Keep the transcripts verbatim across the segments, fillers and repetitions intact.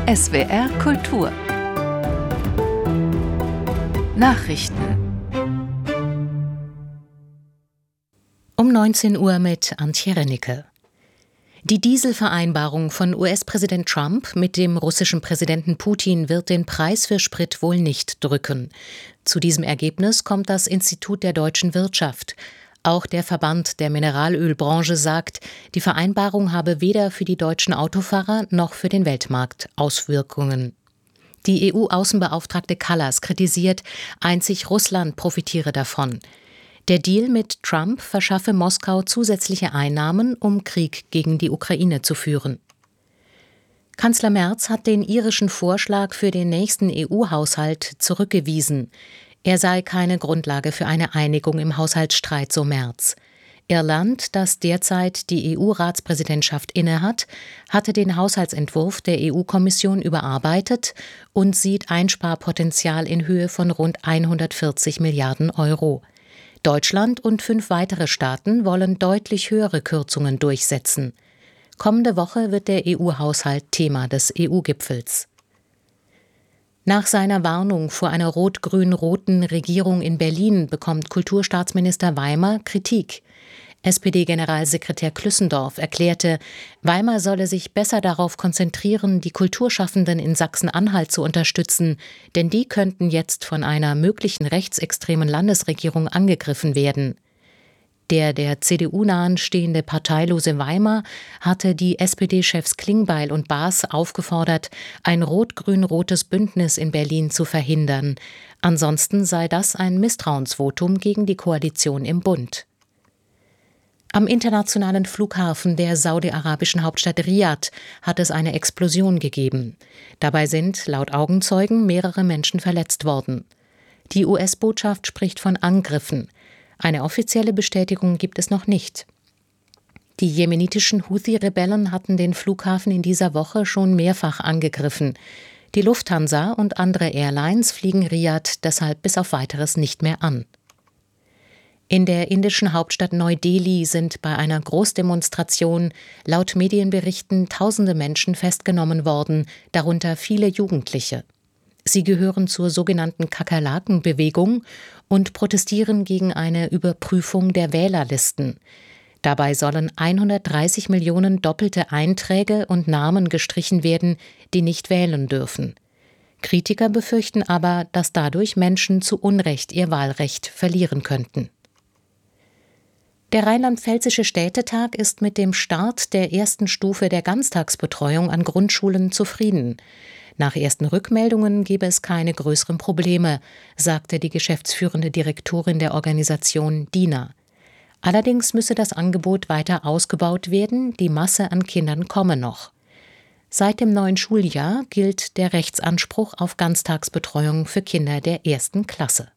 S W R Kultur Nachrichten Um neunzehn Uhr mit Antje Rennicke. Die Dieselvereinbarung von U S-Präsident Trump mit dem russischen Präsidenten Putin wird den Preis für Sprit wohl nicht drücken. Zu diesem Ergebnis kommt das Institut der deutschen Wirtschaft. Auch der Verband der Mineralölbranche sagt, die Vereinbarung habe weder für die deutschen Autofahrer noch für den Weltmarkt Auswirkungen. Die E U-Außenbeauftragte Kallas kritisiert, einzig Russland profitiere davon. Der Deal mit Trump verschaffe Moskau zusätzliche Einnahmen, um Krieg gegen die Ukraine zu führen. Kanzler Merz hat den irischen Vorschlag für den nächsten E U-Haushalt zurückgewiesen. Er sei keine Grundlage für eine Einigung im Haushaltsstreit, so Merz. Irland, das derzeit die E U-Ratspräsidentschaft innehat, hatte den Haushaltsentwurf der E U-Kommission überarbeitet und sieht Einsparpotenzial in Höhe von rund hundertvierzig Milliarden Euro. Deutschland und fünf weitere Staaten wollen deutlich höhere Kürzungen durchsetzen. Kommende Woche wird der E U-Haushalt Thema des E U-Gipfels. Nach seiner Warnung vor einer rot-grün-roten Regierung in Berlin bekommt Kulturstaatsminister Weimer Kritik. S P D-Generalsekretär Klüssendorf erklärte, Weimer solle sich besser darauf konzentrieren, die Kulturschaffenden in Sachsen-Anhalt zu unterstützen, denn die könnten jetzt von einer möglichen rechtsextremen Landesregierung angegriffen werden. Der der C D U nahen stehende parteilose Weimer hatte die S P D-Chefs Klingbeil und Baas aufgefordert, ein rot-grün-rotes Bündnis in Berlin zu verhindern. Ansonsten sei das ein Misstrauensvotum gegen die Koalition im Bund. Am internationalen Flughafen der saudi-arabischen Hauptstadt Riad hat es eine Explosion gegeben. Dabei sind, laut Augenzeugen, mehrere Menschen verletzt worden. Die U S-Botschaft spricht von Angriffen. Eine offizielle Bestätigung gibt es noch nicht. Die jemenitischen Houthi-Rebellen hatten den Flughafen in dieser Woche schon mehrfach angegriffen. Die Lufthansa und andere Airlines fliegen Riad deshalb bis auf Weiteres nicht mehr an. In der indischen Hauptstadt Neu-Delhi sind bei einer Großdemonstration laut Medienberichten tausende Menschen festgenommen worden, darunter viele Jugendliche. Sie gehören zur sogenannten Kakerlaken-Bewegung und protestieren gegen eine Überprüfung der Wählerlisten. Dabei sollen hundertdreißig Millionen doppelte Einträge und Namen gestrichen werden, die nicht wählen dürfen. Kritiker befürchten aber, dass dadurch Menschen zu Unrecht ihr Wahlrecht verlieren könnten. Der Rheinland-Pfälzische Städtetag ist mit dem Start der ersten Stufe der Ganztagsbetreuung an Grundschulen zufrieden. Nach ersten Rückmeldungen gebe es keine größeren Probleme, sagte die geschäftsführende Direktorin der Organisation D I N A. Allerdings müsse das Angebot weiter ausgebaut werden, die Masse an Kindern komme noch. Seit dem neuen Schuljahr gilt der Rechtsanspruch auf Ganztagsbetreuung für Kinder der ersten Klasse.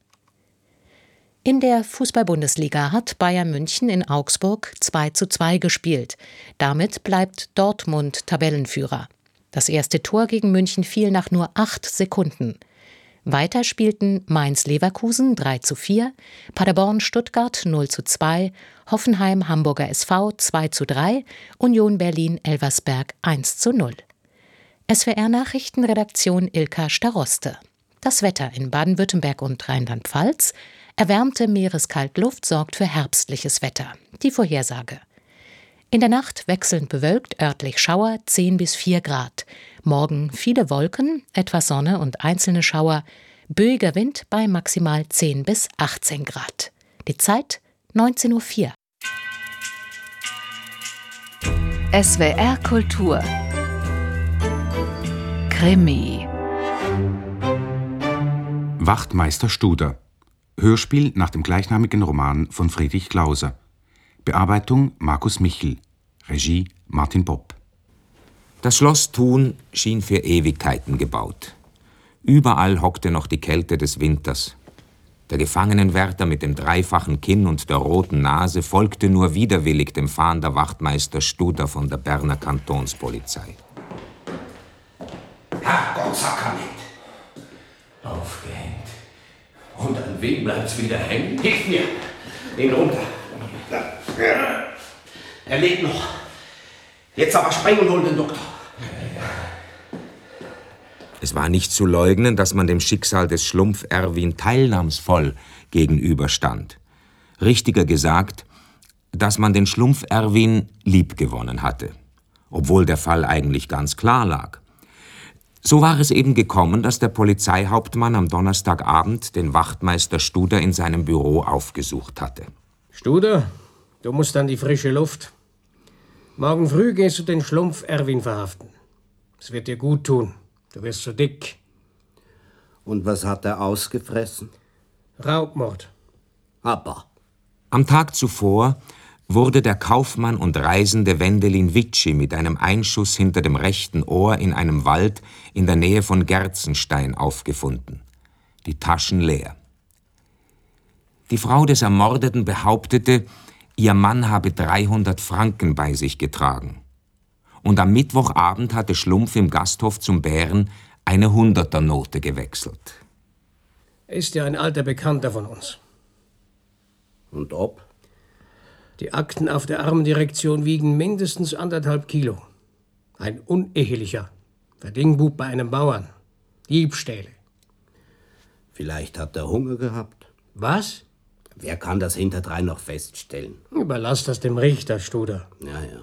In der Fußball-Bundesliga hat Bayern München in Augsburg zwei zu zwei gespielt. Damit bleibt Dortmund Tabellenführer. Das erste Tor gegen München fiel nach nur acht Sekunden. Weiter spielten Mainz-Leverkusen drei zu vier, Paderborn-Stuttgart null zu zwei, Hoffenheim-Hamburger S V zwei zu drei, Union Berlin-Elversberg eins zu null. S W R-Nachrichtenredaktion Ilka Staroste. Das Wetter in Baden-Württemberg und Rheinland-Pfalz. Erwärmte Meereskaltluft sorgt für herbstliches Wetter. Die Vorhersage. In der Nacht wechselnd bewölkt, örtlich Schauer zehn bis vier Grad. Morgen viele Wolken, etwas Sonne und einzelne Schauer. Böiger Wind bei maximal zehn bis achtzehn Grad. Die Zeit neunzehn Uhr vier. S W R Kultur Krimi. Wachtmeister Studer. Hörspiel nach dem gleichnamigen Roman von Friedrich Glauser. Bearbeitung Markus Michel. Regie Martin Bopp. Das Schloss Thun schien für Ewigkeiten gebaut. Überall hockte noch die Kälte des Winters. Der Gefangenenwärter mit dem dreifachen Kinn und der roten Nase folgte nur widerwillig dem Fahnder Wachtmeister Studer von der Berner Kantonspolizei. Herrgott, Sakrament! Aufgehängt. Und an wem bleibt's wieder hängen? Hilf mir! Den runter! Er lebt noch. Jetzt aber spring und hol den Doktor. Es war nicht zu leugnen, dass man dem Schicksal des Schlumpf Erwin teilnahmsvoll gegenüberstand. Richtiger gesagt, dass man den Schlumpf Erwin liebgewonnen hatte, obwohl der Fall eigentlich ganz klar lag. So war es eben gekommen, dass der Polizeihauptmann am Donnerstagabend den Wachtmeister Studer in seinem Büro aufgesucht hatte. Studer, du musst an die frische Luft. Morgen früh gehst du den Schlumpf Erwin verhaften. Es wird dir gut tun. Du wirst so dick. Und was hat er ausgefressen? Raubmord. Aber. Am Tag zuvor wurde der Kaufmann und Reisende Wendelin Witschi mit einem Einschuss hinter dem rechten Ohr in einem Wald in der Nähe von Gerzenstein aufgefunden. Die Taschen leer. Die Frau des Ermordeten behauptete, ihr Mann habe dreihundert Franken bei sich getragen. Und am Mittwochabend hatte Schlumpf im Gasthof zum Bären eine Hunderternote gewechselt. Er ist ja ein alter Bekannter von uns. Und ob? Die Akten auf der Armendirektion wiegen mindestens anderthalb Kilo. Ein unehelicher. Verdingbub bei einem Bauern. Diebstähle. Vielleicht hat er Hunger gehabt. Was? Wer kann das hinterdrein noch feststellen? Überlass das dem Richter, Studer. Ja, ja.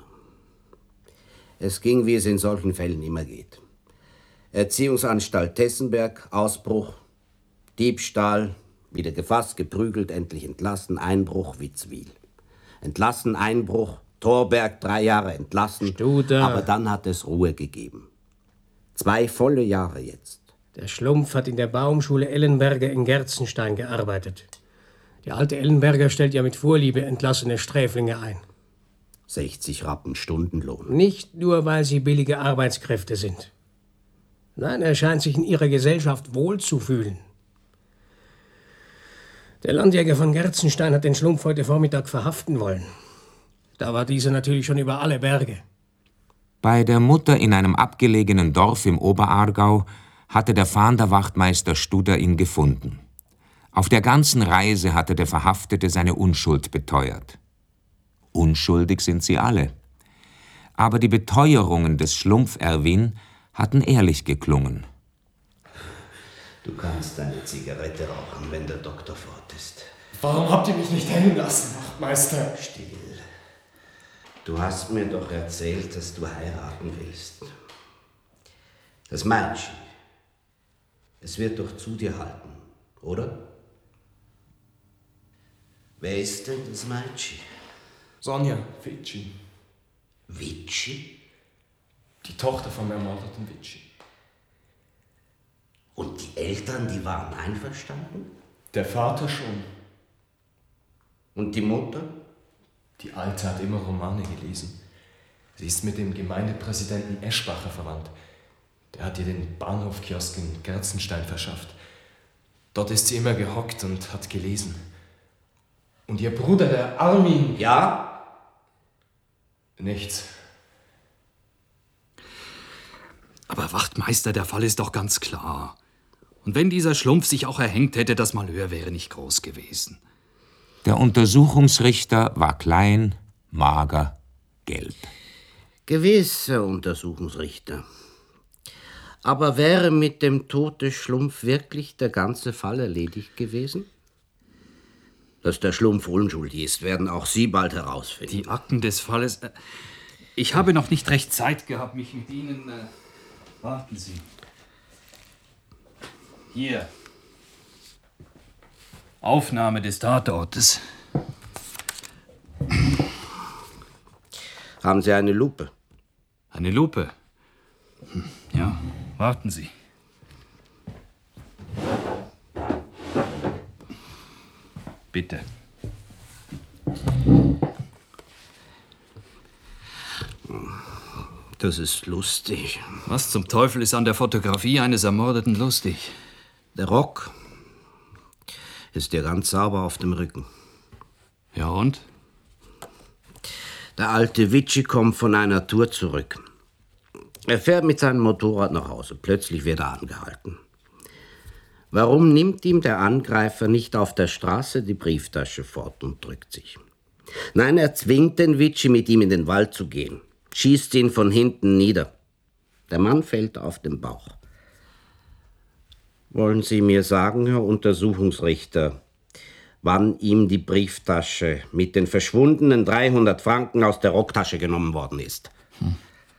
Es ging, wie es in solchen Fällen immer geht. Erziehungsanstalt Tessenberg, Ausbruch, Diebstahl, wieder gefasst, geprügelt, endlich entlassen, Einbruch, Witzwil. Entlassen, Einbruch, Thorberg, drei Jahre entlassen. Studer. Aber dann hat es Ruhe gegeben. Zwei volle Jahre jetzt. Der Schlumpf hat in der Baumschule Ellenberger in Gerzenstein gearbeitet. Die alte Ellenberger stellt ja mit Vorliebe entlassene Sträflinge ein. sechzig Rappen Stundenlohn. Nicht nur, weil sie billige Arbeitskräfte sind. Nein, er scheint sich in ihrer Gesellschaft wohl zu fühlen. Der Landjäger von Gerzenstein hat den Schlumpf heute Vormittag verhaften wollen. Da war dieser natürlich schon über alle Berge. Bei der Mutter in einem abgelegenen Dorf im Oberaargau hatte der Fahnderwachtmeister Studer ihn gefunden. Auf der ganzen Reise hatte der Verhaftete seine Unschuld beteuert. Unschuldig sind sie alle. Aber die Beteuerungen des Schlumpf Erwin hatten ehrlich geklungen. Du kannst eine Zigarette rauchen, wenn der Doktor fort ist. Warum habt ihr mich nicht hängen lassen, Wachtmeister? Still. Du hast mir doch erzählt, dass du heiraten willst. Das Mädchen, es wird doch zu dir halten, oder? Wer ist denn das Mädchen? Sonja Witschi. Witschi? Die Tochter vom ermordeten Witschi. Und die Eltern, die waren einverstanden? Der Vater schon. Und die Mutter? Die Alte hat immer Romane gelesen. Sie ist mit dem Gemeindepräsidenten Eschbacher verwandt. Der hat ihr den Bahnhofkiosk in Gerzenstein verschafft. Dort ist sie immer gehockt und hat gelesen. Und ihr Bruder, der Armin... Ja? Nichts. Aber Wachtmeister, der Fall ist doch ganz klar. Und wenn dieser Schlumpf sich auch erhängt hätte, das Malheur wäre nicht groß gewesen. Der Untersuchungsrichter war klein, mager, gelb. Gewiss, Herr Untersuchungsrichter. Aber wäre mit dem Tod des Schlumpf wirklich der ganze Fall erledigt gewesen? Dass der Schlumpf unschuldig ist, werden auch Sie bald herausfinden. Die Akten des Falles... Äh, ich habe noch nicht recht Zeit gehabt, mich mit Ihnen... Äh, warten Sie. Hier. Aufnahme des Tatortes. Haben Sie eine Lupe? Eine Lupe? Hm, ja, warten Sie. Bitte. Das ist lustig. Was zum Teufel ist an der Fotografie eines Ermordeten lustig? Der Rock ist ja ganz sauber auf dem Rücken. Ja und? Der alte Witschi kommt von einer Tour zurück. Er fährt mit seinem Motorrad nach Hause. Plötzlich wird er angehalten. Warum nimmt ihm der Angreifer nicht auf der Straße die Brieftasche fort und drückt sich? Nein, er zwingt den Witschi, mit ihm in den Wald zu gehen. Schießt ihn von hinten nieder. Der Mann fällt auf den Bauch. Wollen Sie mir sagen, Herr Untersuchungsrichter, wann ihm die Brieftasche mit den verschwundenen dreihundert Franken aus der Rocktasche genommen worden ist? Hm.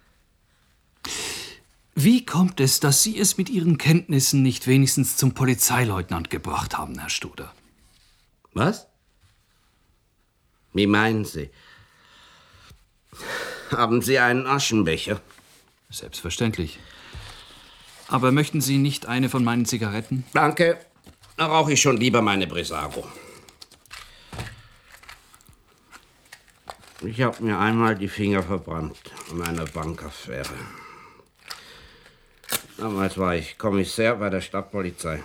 Wie kommt es, dass Sie es mit Ihren Kenntnissen nicht wenigstens zum Polizeileutnant gebracht haben, Herr Studer? Was? Wie meinen Sie? Haben Sie einen Aschenbecher? Selbstverständlich. Aber möchten Sie nicht eine von meinen Zigaretten? Danke. Da rauche ich schon lieber meine Brisago. Ich habe mir einmal die Finger verbrannt an einer Bankaffäre. Damals war ich Kommissär bei der Stadtpolizei.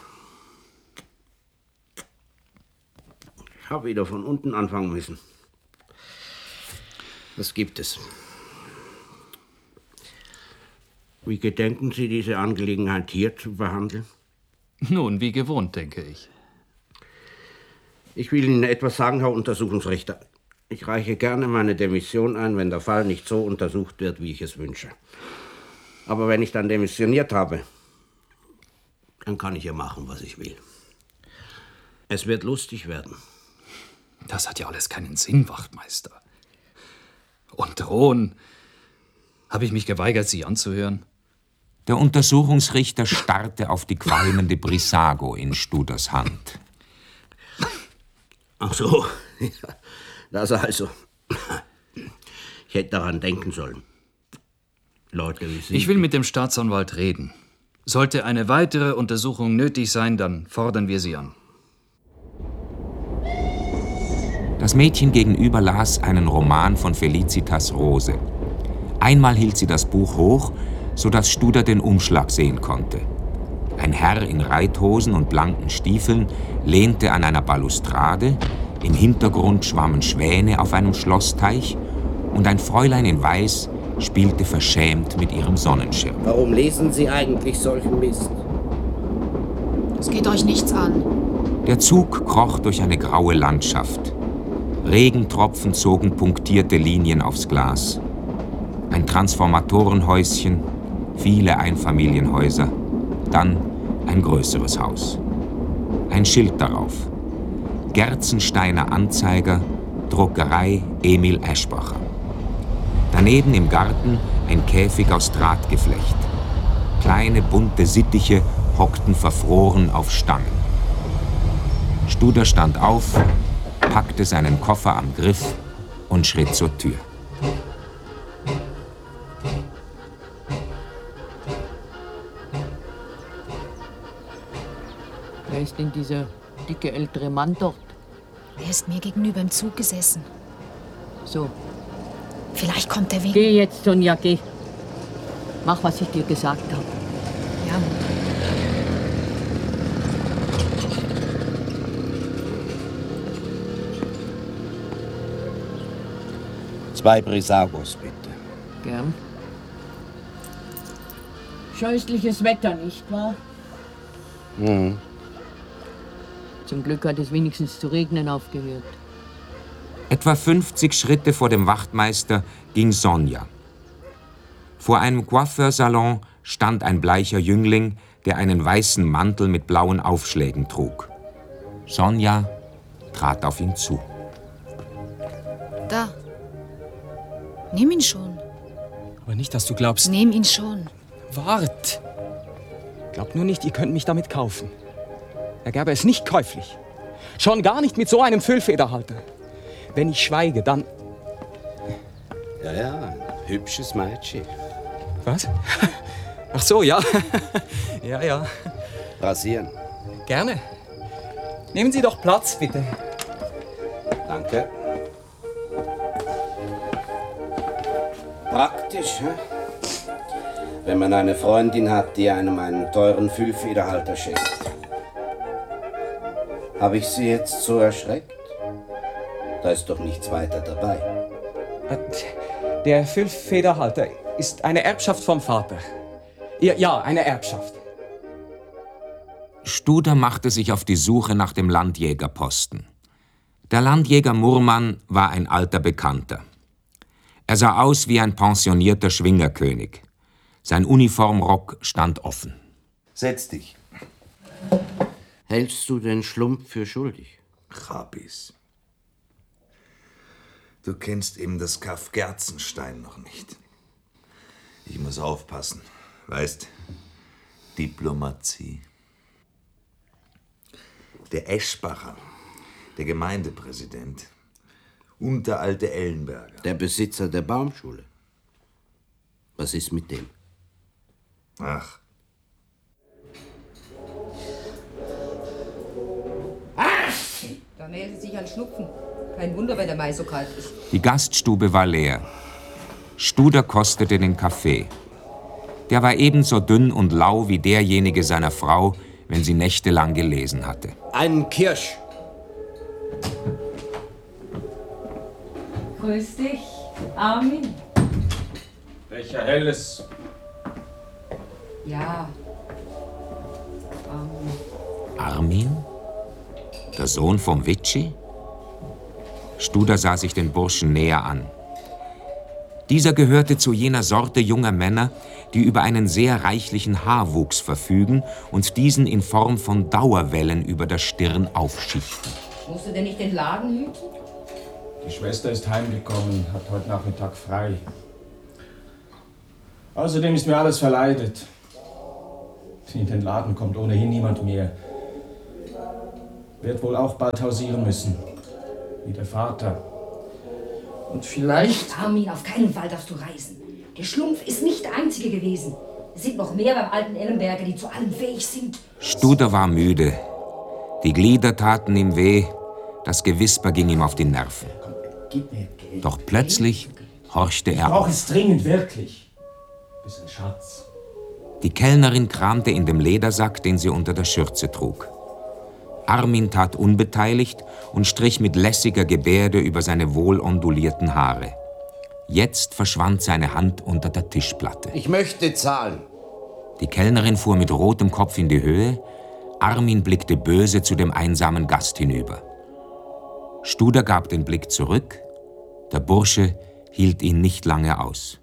Ich habe wieder von unten anfangen müssen. Das gibt es. Wie gedenken Sie, diese Angelegenheit hier zu behandeln? Nun, wie gewohnt, denke ich. Ich will Ihnen etwas sagen, Herr Untersuchungsrichter. Ich reiche gerne meine Demission ein, wenn der Fall nicht so untersucht wird, wie ich es wünsche. Aber wenn ich dann demissioniert habe, dann kann ich ja machen, was ich will. Es wird lustig werden. Das hat ja alles keinen Sinn, Wachtmeister. Und drohen? Habe ich mich geweigert, Sie anzuhören? Der Untersuchungsrichter starrte auf die qualmende Brisago in Studers Hand. Ach so, das also. Ich hätte daran denken sollen. Leute wie Sie. Ich will mit dem Staatsanwalt reden. Sollte eine weitere Untersuchung nötig sein, dann fordern wir sie an. Das Mädchen gegenüber las einen Roman von Felicitas Rose. Einmal hielt sie das Buch hoch, sodass Studer den Umschlag sehen konnte. Ein Herr in Reithosen und blanken Stiefeln lehnte an einer Balustrade, im Hintergrund schwammen Schwäne auf einem Schlossteich und ein Fräulein in Weiß spielte verschämt mit ihrem Sonnenschirm. Warum lesen Sie eigentlich solchen Mist? Es geht euch nichts an. Der Zug kroch durch eine graue Landschaft. Regentropfen zogen punktierte Linien aufs Glas. Ein Transformatorenhäuschen, viele Einfamilienhäuser, dann ein größeres Haus. Ein Schild darauf: Gerzensteiner Anzeiger, Druckerei Emil Eschbacher. Daneben im Garten ein Käfig aus Drahtgeflecht. Kleine bunte Sittiche hockten verfroren auf Stangen. Studer stand auf, packte seinen Koffer am Griff und schritt zur Tür. Wer ist denn dieser dicke ältere Mann dort? Er ist mir gegenüber im Zug gesessen. So. Vielleicht kommt er wegen... Geh jetzt, Sonja, geh. Mach, was ich dir gesagt habe. Ja, Zwei Brisagos, bitte. Gern. Scheußliches Wetter, nicht wahr? Mhm. Zum Glück hat es wenigstens zu regnen aufgehört. Etwa fünfzig Schritte vor dem Wachtmeister ging Sonja. Vor einem Coiffeursalon stand ein bleicher Jüngling, der einen weißen Mantel mit blauen Aufschlägen trug. Sonja trat auf ihn zu. Da. Nimm ihn schon. Aber nicht, dass du glaubst... Nimm ihn schon. Wart! Glaub nur nicht, ihr könnt mich damit kaufen. Er gäbe es nicht käuflich. Schon gar nicht mit so einem Füllfederhalter. Wenn ich schweige, dann... Ja, ja, ein hübsches Mädchen. Was? Ach so, ja. Ja, ja. Rasieren. Gerne. Nehmen Sie doch Platz, bitte. Danke. Praktisch, hä? Wenn man eine Freundin hat, die einem einen teuren Füllfederhalter schenkt. Habe ich Sie jetzt so erschreckt? Da ist doch nichts weiter dabei. Der Füllfederhalter ist eine Erbschaft vom Vater. Ja, ja, eine Erbschaft. Studer machte sich auf die Suche nach dem Landjägerposten. Der Landjäger Murmann war ein alter Bekannter. Er sah aus wie ein pensionierter Schwingerkönig. Sein Uniformrock stand offen. Setz dich. Hältst du den Schlumpf für schuldig? Chabis. Du kennst eben das Kaff Gerzenstein noch nicht. Ich muss aufpassen. Weißt, Diplomatie. Der Eschbacher, der Gemeindepräsident und der alte Ellenberger. Der Besitzer der Baumschule. Was ist mit dem? Ach. Da meldet sich ein Schnupfen. Kein Wunder, wenn der Mai so kalt ist. Die Gaststube war leer. Studer kostete den Kaffee. Der war ebenso dünn und lau wie derjenige seiner Frau, wenn sie nächtelang gelesen hatte. Einen Kirsch. Grüß dich, Armin. Welcher helles? Ja. Armin. Armin? Der Sohn vom Witschi? Studer sah sich den Burschen näher an. Dieser gehörte zu jener Sorte junger Männer, die über einen sehr reichlichen Haarwuchs verfügen und diesen in Form von Dauerwellen über der Stirn aufschichten. Musst du denn nicht den Laden hüten? Die Schwester ist heimgekommen, hat heute Nachmittag frei. Außerdem ist mir alles verleidet. In den Laden kommt ohnehin niemand mehr. Wird wohl auch bald hausieren müssen. Wie der Vater. Und vielleicht... Armin, auf keinen Fall darfst du reisen. Der Schlumpf ist nicht der Einzige gewesen. Es sind noch mehr beim alten Ellenberger, die zu allem fähig sind. Studer war müde. Die Glieder taten ihm weh. Das Gewisper ging ihm auf die Nerven. Gib mir Geld. Doch plötzlich horchte Ich er brauche auf. es dringend, wirklich. Bisschen Schatz. Die Kellnerin kramte in dem Ledersack, den sie unter der Schürze trug. Armin tat unbeteiligt und strich mit lässiger Gebärde über seine wohl ondulierten Haare. Jetzt verschwand seine Hand unter der Tischplatte. Ich möchte zahlen. Die Kellnerin fuhr mit rotem Kopf in die Höhe. Armin blickte böse zu dem einsamen Gast hinüber. Studer gab den Blick zurück. Der Bursche hielt ihn nicht lange aus.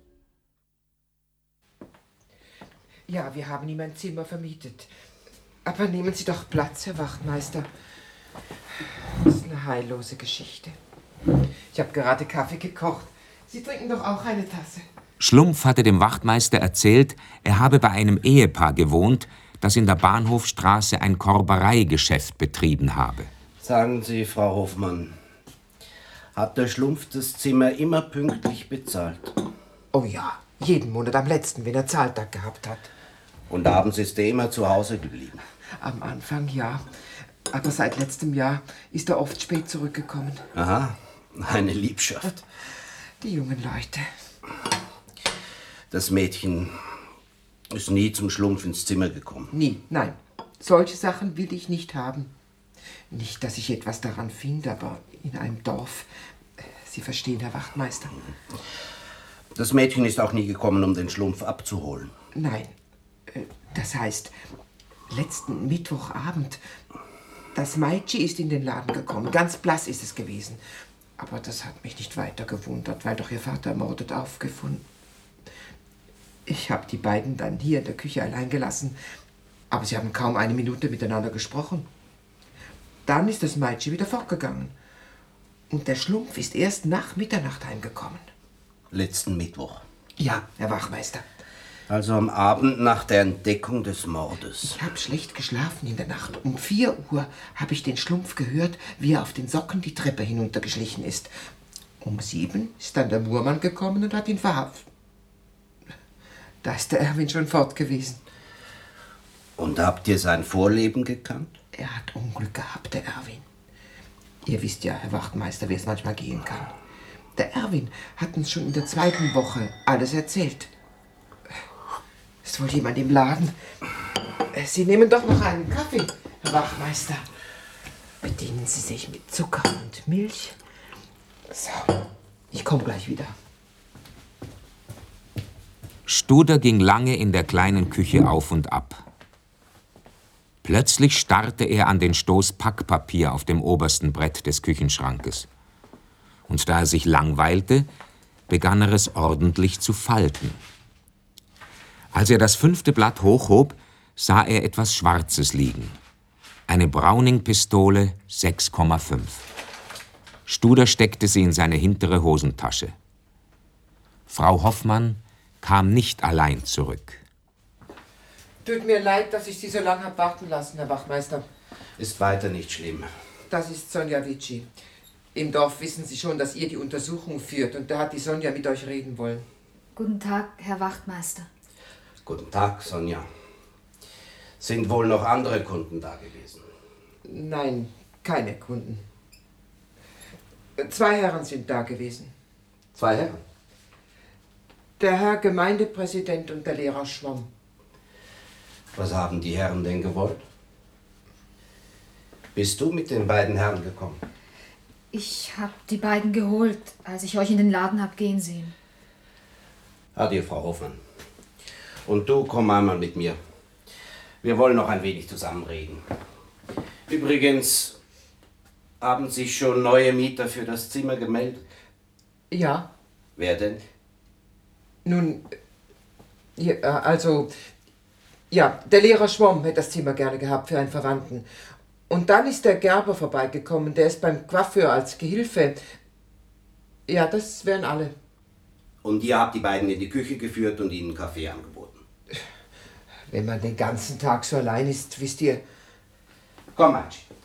Ja, wir haben ihm ein Zimmer vermietet. Aber nehmen Sie doch Platz, Herr Wachtmeister. Das ist eine heillose Geschichte. Ich habe gerade Kaffee gekocht. Sie trinken doch auch eine Tasse. Schlumpf hatte dem Wachtmeister erzählt, er habe bei einem Ehepaar gewohnt, das in der Bahnhofstraße ein Korbereigeschäft betrieben habe. Sagen Sie, Frau Hofmann, hat der Schlumpf das Zimmer immer pünktlich bezahlt? Oh ja, jeden Monat am letzten, wenn er Zahltag gehabt hat. Und abends ist er immer zu Hause geblieben? Am Anfang ja, aber seit letztem Jahr ist er oft spät zurückgekommen. Aha, eine Liebschaft. Die jungen Leute. Das Mädchen ist nie zum Schlumpf ins Zimmer gekommen. Nie, nein. Solche Sachen will ich nicht haben. Nicht, dass ich etwas daran finde, aber in einem Dorf. Sie verstehen, Herr Wachtmeister. Das Mädchen ist auch nie gekommen, um den Schlumpf abzuholen. Nein. Das heißt, letzten Mittwochabend, das Meitschi ist in den Laden gekommen. Ganz blass ist es gewesen. Aber das hat mich nicht weiter gewundert, weil doch ihr Vater ermordet aufgefunden. Ich habe die beiden dann hier in der Küche allein gelassen. Aber sie haben kaum eine Minute miteinander gesprochen. Dann ist das Meitschi wieder fortgegangen. Und der Schlumpf ist erst nach Mitternacht heimgekommen. Letzten Mittwoch? Ja, Herr Wachmeister. Also am Abend nach der Entdeckung des Mordes. Ich habe schlecht geschlafen in der Nacht. Um vier Uhr habe ich den Schlumpf gehört, wie er auf den Socken die Treppe hinuntergeschlichen ist. Um sieben ist dann der Murmann gekommen und hat ihn verhaftet. Da ist der Erwin schon fort gewesen. Und habt ihr sein Vorleben gekannt? Er hat Unglück gehabt, der Erwin. Ihr wisst ja, Herr Wachtmeister, wie es manchmal gehen kann. Der Erwin hat uns schon in der zweiten Woche alles erzählt. Ist wohl jemand im Laden? Sie nehmen doch noch einen Kaffee, Herr Wachtmeister. Bedienen Sie sich mit Zucker und Milch. So, ich komme gleich wieder. Studer ging lange in der kleinen Küche auf und ab. Plötzlich starrte er an den Stoß Packpapier auf dem obersten Brett des Küchenschrankes. Und da er sich langweilte, begann er es ordentlich zu falten. Als er das fünfte Blatt hochhob, sah er etwas Schwarzes liegen. Eine Browning-Pistole sechs Komma fünf. Studer steckte sie in seine hintere Hosentasche. Frau Hoffmann kam nicht allein zurück. Tut mir leid, dass ich Sie so lange habe warten lassen, Herr Wachtmeister. Ist weiter nicht schlimm. Das ist Sonja Vici. Im Dorf wissen Sie schon, dass ihr die Untersuchung führt und da hat die Sonja mit euch reden wollen. Guten Tag, Herr Wachtmeister. Guten Tag, Sonja. Sind wohl noch andere Kunden da gewesen? Nein, keine Kunden. Zwei Herren sind da gewesen. Zwei Herren? Der Herr Gemeindepräsident und der Lehrer Schwamm. Was haben die Herren denn gewollt? Bist du mit den beiden Herren gekommen? Ich habe die beiden geholt, als ich euch in den Laden hab gehen sehen. Adieu, Frau Hoffmann. Und du, komm einmal mit mir. Wir wollen noch ein wenig zusammenreden. Übrigens, haben sich schon neue Mieter für das Zimmer gemeldet? Ja. Wer denn? Nun, ja, also, ja, der Lehrer Schwamm hätte das Zimmer gerne gehabt für einen Verwandten. Und dann ist der Gerber vorbeigekommen, der ist beim Coiffeur als Gehilfe. Ja, das wären alle. Und ihr habt die beiden in die Küche geführt und ihnen Kaffee angeboten? Wenn man den ganzen Tag so allein ist, wisst ihr... Komm, Manchi.